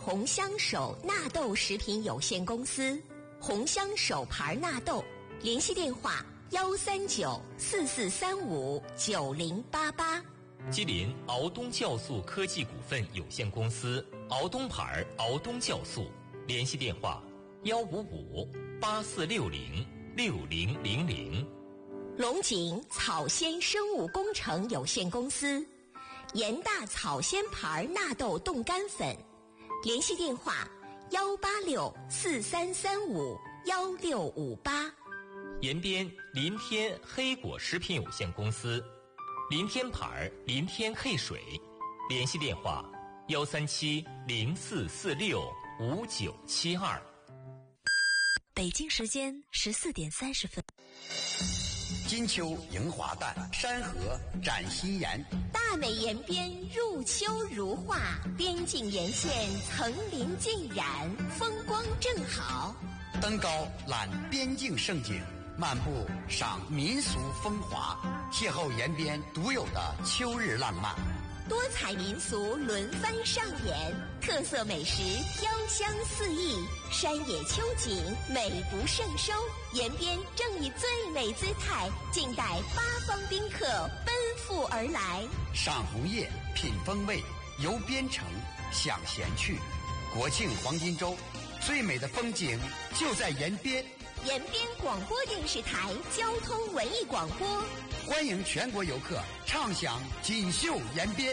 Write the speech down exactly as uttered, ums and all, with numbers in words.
红香手纳豆食品有限公司，红香手牌纳豆，联系电话幺三九四四三五九零八八。 吉林敖东酵素科技股份有限公司敖东牌敖东酵素，联系电话幺五五八四六零六零零零。 龙井草鲜生物工程有限公司，盐大草鲜牌纳豆冻干粉，联系电话幺八六四三三五幺六五八。 延边林天黑果食品有限公司，林天牌林天黑水，联系电话幺三七零四四六五九七二。 北京时间十四点三十分。 金秋迎华诞，山河展新颜。 大美延边入秋如画，边境沿线层林尽染，风光正好。 登高览边境胜景，漫步赏民俗风华，邂逅延边独有的秋日浪漫。 多彩民俗轮番上演，特色美食飘香四溢，山野秋景美不胜收。延边正以最美姿态静待八方宾客奔赴而来。 赏红叶，品风味，游边城，享闲趣。国庆黄金周，最美的风景就在延边。 延边广播电视台交通文艺广播， 欢迎全国游客畅享锦绣延边。